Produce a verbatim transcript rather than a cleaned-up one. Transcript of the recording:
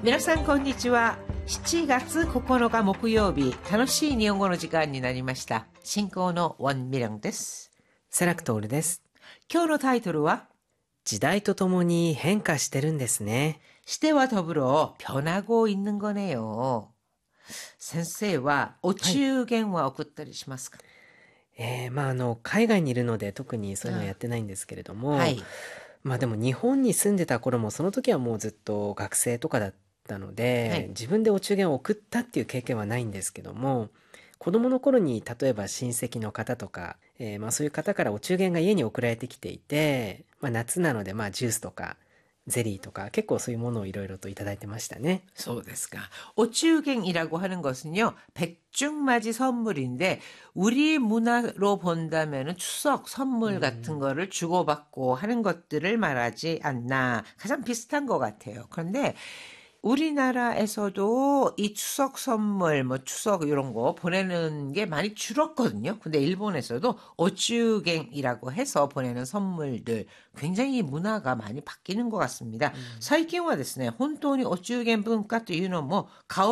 皆さんこんにちは。しちがつここのか木曜日、楽しい日本語の時間になりました。進行のウォンミリョンです。 セラクトールです。 今日のタイトルは時代とともに変化してるんですね。 시대와 더불어 변하고 있는 거네요. 先生はお中元は送ったりしますか？ えー、まああの海外にいるので特にそういうのはやってないんですけれども、 はい。 まあでも日本に住んでた頃もその時はもうずっと学生とかだったので、 はい自分でお中元を送ったっていう経験はないんですけども、子供の頃に例えば親戚の方とか、えーまあそういう方からお中元が家に送られてきていて、まあ、夏なのでまあジュースとかゼリーとか結構そういうものをいろいろといただいてましたね。 そうですか。오추갱이라고 하는 것은요, 백중맞이 선물인데, 우리 문화로 본다면은 추석 선물 같은 거를 주고받고 하는 것들을 말하지 않나. 가장 비슷한 것 같아요. 그런데 우리나라에서도 이 추석 선물, 뭐 추석 이런 거 보내는 게 많이 줄었거든요. 근데 일본에서도 오추갱이라고 해서 보내는 선물들 굉장히 문화가 많이 바뀌는 것 같습니다. 最近はですね、本当にお中元文化というのも顔